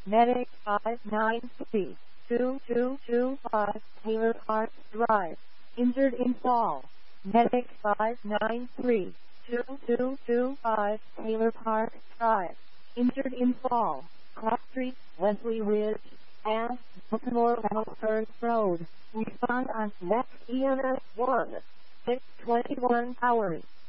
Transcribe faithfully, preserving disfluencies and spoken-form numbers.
Medic five nine three, two two two five, Taylor Park Drive, injured in fall. Medic five nine three, two two two five, Taylor Park Drive, injured in fall. Cross Street, Leslie Ridge, and Baltimore Wellsburg Road. Respond on next E M S one, six twenty-one hours.